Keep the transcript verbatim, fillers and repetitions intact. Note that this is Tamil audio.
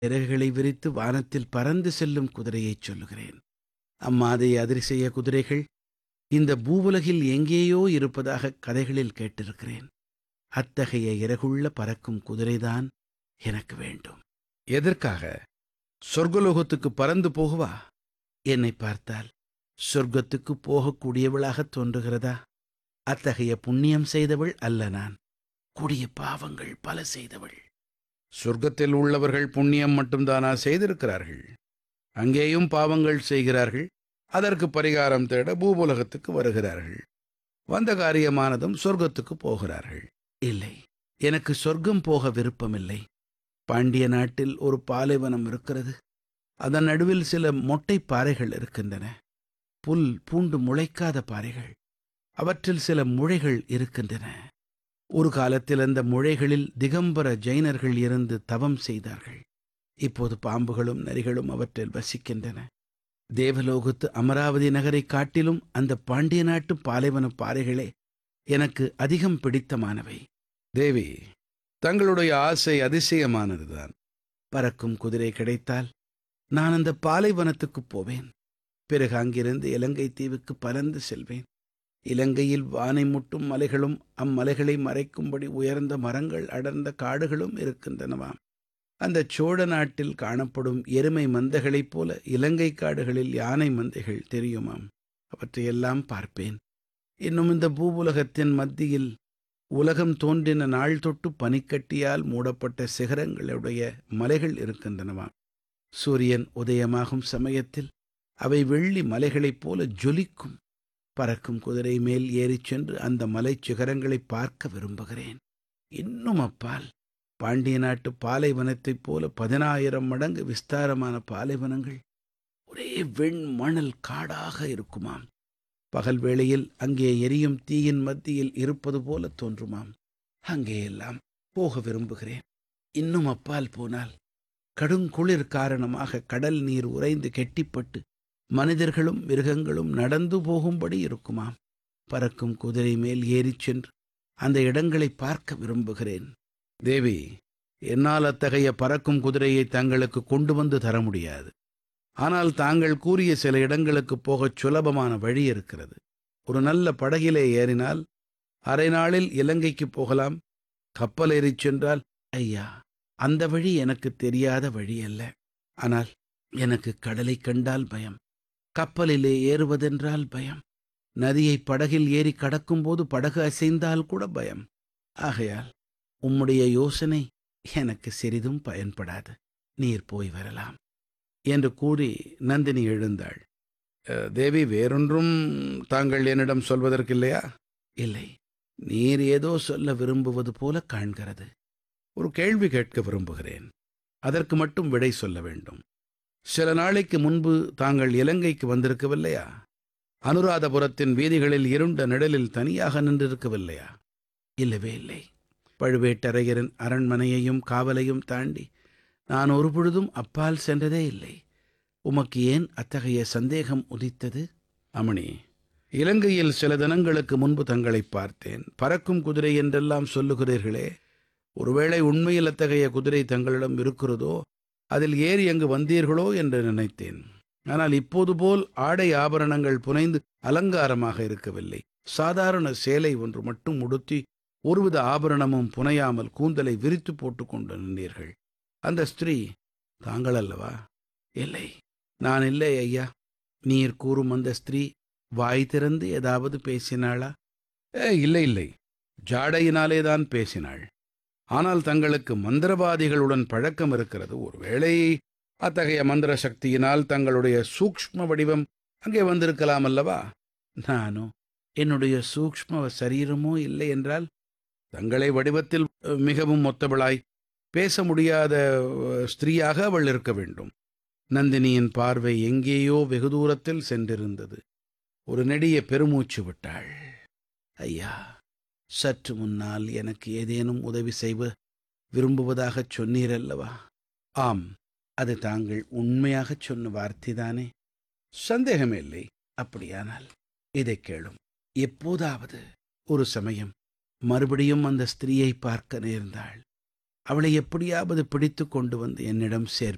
இறகுகளை விரித்து வானத்தில் பறந்து செல்லும் குதிரையைச் சொல்லுகிறேன். அம்மாதை அதிசய குதிரைகள் இந்த பூவுலகில் எங்கேயோ இருப்பதாக கதைகளில் கேட்டிருக்கிறேன். அத்தகைய இறகுள்ள பறக்கும் குதிரைதான் எனக்கு வேண்டும். எதற்காக? சொர்க்கலோகத்துக்கு பறந்து போகவா? என்னை பார்த்தால் சொர்க்கத்துக்கு போகக்கூடியவளாகத் தோன்றுகிறதா? அத்தகைய புண்ணியம் செய்தவள் அல்ல நான். கொடிய பாவங்கள் பல செய்தவள். சொர்க்கத்தில் உள்ளவர்கள் புண்ணியம் மட்டும்தானா செய்திருக்கிறார்கள்? அங்கேயும் பாவங்கள் செய்கிறார்கள். அதற்கு பரிகாரம் தேட பூவுலகத்துக்கு வருகிறார்கள். வந்த காரியமானதும் சொர்க்கத்துக்கு போகிறார்கள். இல்லை, எனக்கு சொர்க்கம் போக விருப்பமில்லை. பாண்டிய நாட்டில் ஒரு பாலைவனம் இருக்கிறது. அதன் நடுவில் சில மொட்டை பாறைகள் இருக்கின்றன. புல் பூண்டு முளைக்காத பாறைகள். அவற்றில் சில முழைகள் இருக்கின்றன. ஒரு காலத்தில் அந்த முழைகளில் திகம்பர ஜைனர்கள் இருந்து தவம் செய்தார்கள். இப்போது பாம்புகளும் நரிகளும் அவற்றில் வசிக்கின்றன. தேவலோகத்து அமராவதி நகரை காட்டிலும் அந்த பாண்டிய நாட்டு பாலைவன பாறைகளே எனக்கு அதிகம் பிடித்தமானவை. தேவி, தங்களுடைய ஆசை அதிசயமானதுதான். பறக்கும் குதிரை கிடைத்தால் நான் அந்த பாலைவனத்துக்குப் போவேன். பிறகு அங்கிருந்து இலங்கை தீவுக்கு பறந்து செல்வேன். இலங்கையில் வானை முட்டும் மலைகளும் அம்மலைகளை மறைக்கும்படி உயர்ந்த மரங்கள் அடர்ந்த காடுகளும் இருக்கின்றனவாம். அந்த சோழ நாட்டில் காணப்படும் எருமை மந்தைகளைப் போல இலங்கை காடுகளில் யானை மந்தைகள் தெரியுமாம். அவற்றையெல்லாம் பார்ப்பேன். இன்னும் இந்த பூவுலகத்தின் மத்தியில் உலகம் தோன்றின நாள் தொட்டு பனிக்கட்டியால் மூடப்பட்ட சிகரங்களுடைய மலைகள் இருக்கின்றனவாம். சூரியன் உதயமாகும் சமயத்தில் அவை வெள்ளி மலைகளைப் போல ஜொலிக்கும். பறக்கும் குதிரை மேல் ஏறிச் சென்று அந்த மலை சிகரங்களை பார்க்க விரும்புகிறேன். இன்னும் அப்பால் பாண்டிய நாட்டு பாலைவனத்தைப் போல பதினாயிரம் மடங்கு விஸ்தாரமான பாலைவனங்கள் ஒரே வெண் மணல் காடாக இருக்குமாம். பகல் வேளையில் அங்கே எரியும் தீயின் மத்தியில் இருப்பது போல தோன்றுமாம். அங்கேயெல்லாம் போக விரும்புகிறேன். இன்னும் அப்பால் போனால் கடுங்குளிர் காரணமாக கடல் நீர் உறைந்து கெட்டிப்பட்டு மனிதர்களும் மிருகங்களும் நடந்து போகும்படி இருக்குமாம். பறக்கும் குதிரை மேல் ஏறிச் சென்று அந்த இடங்களை பார்க்க விரும்புகிறேன். தேவி, என்னால் அத்தகைய பறக்கும் குதிரையை தங்களுக்கு கொண்டு வந்து தர முடியாது. ஆனால் தாங்கள் கூறிய சில இடங்களுக்கு போகச் சுலபமான வழி இருக்கிறது. ஒரு நல்ல படகிலே ஏறினால் அரை நாளில் இலங்கைக்கு போகலாம். கப்பல் ஏறிச் சென்றால், ஐயா, அந்த வழி எனக்கு தெரியாத வழி அல்ல. ஆனால் எனக்கு கடலை கண்டால் பயம். கப்பலிலே ஏறுவதென்றால் பயம். நதியை படகில் ஏறி கடக்கும்போது படகு அசைந்தால் கூட பயம். ஆகையால் உம்முடைய யோசனை எனக்கு சிறிதும் பயன்படாது. நீர் போய் வரலாம் என்று கூறி நந்தினி எழுந்தாள். தேவி, வேறொன்றும் தாங்கள் என்னிடம் சொல்வதற்கில்லையா? இல்லை, நீர் ஏதோ சொல்ல விரும்புவது போல காண்கிறது. ஒரு கேள்வி கேட்க விரும்புகிறேன். அதற்கு மட்டும் விடை சொல்ல வேண்டும். சில நாளைக்கு முன்பு தாங்கள் இலங்கைக்கு வந்திருக்கவில்லையா? அனுராதபுரத்தின் வீதிகளில் இருண்ட நிழலில் தனியாக நின்றிருக்கவில்லையா? இல்லவே இல்லை. பழுவேட்டரையரின் அரண்மனையையும் காவலையும் தாண்டி நான் ஒரு பொழுதும் அப்பால் சென்றதே இல்லை. உமக்கு ஏன் அத்தகைய சந்தேகம் உதித்தது? அமணி, இலங்கையில் சில தினங்களுக்கு முன்பு தங்களை பார்த்தேன். பறக்கும் குதிரை என்றெல்லாம் சொல்லுகிறீர்களே, ஒருவேளை உண்மையில் அத்தகைய குதிரை தங்களிடம் இருக்கிறதோ, அதில் ஏறி அங்கு வந்தீர்களோ என்று நினைத்தேன். ஆனால் இப்போது போல் ஆடை ஆபரணங்கள் புனைந்து அலங்காரமாக இருக்கவில்லை. சாதாரண சேலை ஒன்று மட்டும் உடுத்தி ஒருவித ஆபரணமும் புனையாமல் கூந்தலை விரித்து போட்டு கொண்டு நின்றீர்கள். அந்த ஸ்திரீ தாங்கள் அல்லவா? இல்லை, நான் இல்லை ஐயா. நீர் கூறும் அந்த ஸ்திரீ வாய் திறந்து ஏதாவது பேசினாளா? ஏ, இல்லை இல்லை, ஜாடையினாலேதான் பேசினாள். ஆனால் தங்களுக்கு மந்திரவாதிகளுடன் பழக்கம் இருக்கிறது. ஒருவேளை அத்தகைய மந்திர சக்தியினால் தங்களுடைய சூக்ஷ்ம வடிவம் அங்கே வந்திருக்கலாம் அல்லவா? நானோ என்னுடைய சூக்ஷ்ம சரீரமோ இல்லை என்றால் தங்களை வடிவத்தில் மிகவும் ஒத்தவளாய் பேச முடியாத ஸ்திரீயாக அவள் இருக்க வேண்டும். நந்தினியின் பார்வை எங்கேயோ வெகு தூரத்தில் சென்றிருந்தது. ஒரு நெடிய பெருமூச்சு விட்டாள். ஐயா, சற்று முன்னால் எனக்கு ஏதேனும் உதவி செய்வ விரும்புவதாகச் சொன்னீரல்லவா? ஆம், அது தாங்கள் உண்மையாகச் சொன்ன வார்த்தைதானே? சந்தேகமே இல்லை. அப்படியானால் இதை கேளும். எப்போதாவது ஒரு சமயம் மறுபடியும் அந்த ஸ்திரீயை பார்க்க நேர்ந்தாள். அவளை எப்படியாவது பிடித்து கொண்டு வந்து என்னிடம் சேர்ப்பேன்.